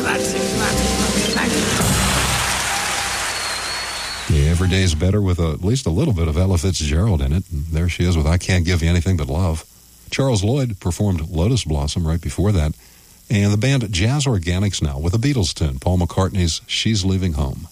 Yeah, every day is better with at least a little bit of Ella Fitzgerald in it. And there she is with I Can't Give You Anything But Love. Charles Lloyd performed Lotus Blossom right before that. And the band Jazz Organics now with a Beatles tune, Paul McCartney's She's Leaving Home.